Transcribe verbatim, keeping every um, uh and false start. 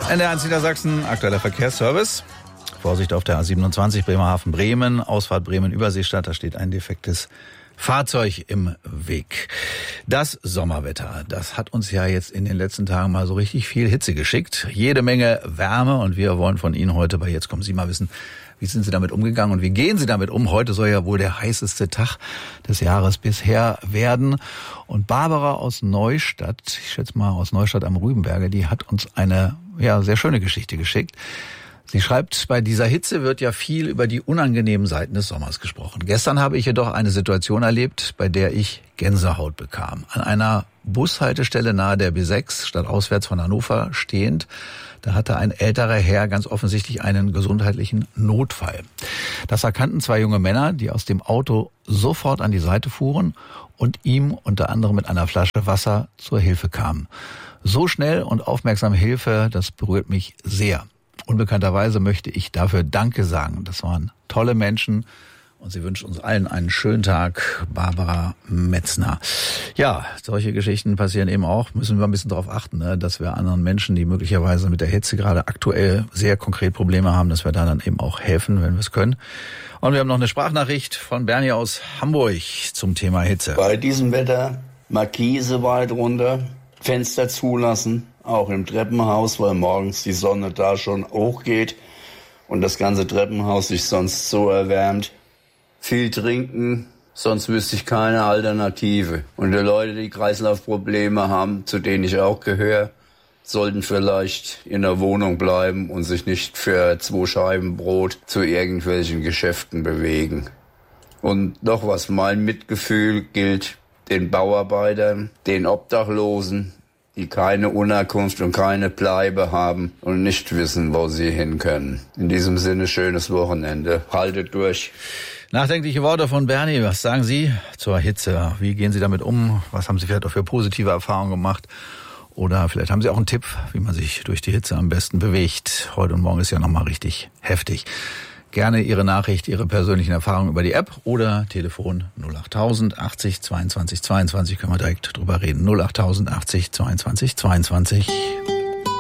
N D R eins Niedersachsen, aktueller Verkehrsservice. Vorsicht auf der A siebenundzwanzig Bremerhaven-Bremen, Ausfahrt Bremen-Überseestadt, da steht ein defektes Fahrzeug im Weg. Das Sommerwetter, das hat uns ja jetzt in den letzten Tagen mal so richtig viel Hitze geschickt. Jede Menge Wärme und wir wollen von Ihnen heute bei Jetzt kommen Sie mal wissen, wie sind Sie damit umgegangen und wie gehen Sie damit um? Heute soll ja wohl der heißeste Tag des Jahres bisher werden. Und Barbara aus Neustadt, ich schätze mal aus Neustadt am Rübenberge, die hat uns eine ja sehr schöne Geschichte geschickt. Sie schreibt, bei dieser Hitze wird ja viel über die unangenehmen Seiten des Sommers gesprochen. Gestern habe ich jedoch eine Situation erlebt, bei der ich Gänsehaut bekam. An einer Bushaltestelle nahe der B sechs, stadtauswärts von Hannover stehend, da hatte ein älterer Herr ganz offensichtlich einen gesundheitlichen Notfall. Das erkannten zwei junge Männer, die aus dem Auto sofort an die Seite fuhren und ihm unter anderem mit einer Flasche Wasser zur Hilfe kamen. So schnell und aufmerksame Hilfe, das berührt mich sehr. Unbekannterweise möchte ich dafür Danke sagen. Das waren tolle Menschen und sie wünscht uns allen einen schönen Tag. Barbara Metzner. Ja, solche Geschichten passieren eben auch. Müssen wir ein bisschen darauf achten, ne, dass wir anderen Menschen, die möglicherweise mit der Hitze gerade aktuell sehr konkret Probleme haben, dass wir da dann eben auch helfen, wenn wir es können. Und wir haben noch eine Sprachnachricht von Bernie aus Hamburg zum Thema Hitze. Bei diesem Wetter Markise weit runter, Fenster zulassen, auch im Treppenhaus, weil morgens die Sonne da schon hochgeht und das ganze Treppenhaus sich sonst so erwärmt. Viel trinken, sonst wüsste ich keine Alternative. Und die Leute, die Kreislaufprobleme haben, zu denen ich auch gehöre, sollten vielleicht in der Wohnung bleiben und sich nicht für zwei Scheiben Brot zu irgendwelchen Geschäften bewegen. Und noch was, mein Mitgefühl gilt den Bauarbeitern, den Obdachlosen, die keine Unterkunft und keine Bleibe haben und nicht wissen, wo sie hin können. In diesem Sinne, schönes Wochenende. Haltet durch. Nachdenkliche Worte von Bernie. Was sagen Sie zur Hitze? Wie gehen Sie damit um? Was haben Sie vielleicht auch für positive Erfahrungen gemacht? Oder vielleicht haben Sie auch einen Tipp, wie man sich durch die Hitze am besten bewegt. Heute und morgen ist ja nochmal richtig heftig. Gerne Ihre Nachricht, Ihre persönlichen Erfahrungen über die App oder Telefon null achttausend achtzig zweiundzwanzig zweiundzwanzig. Können wir direkt drüber reden. null achttausend achtzig zweiundzwanzig zweiundzwanzig.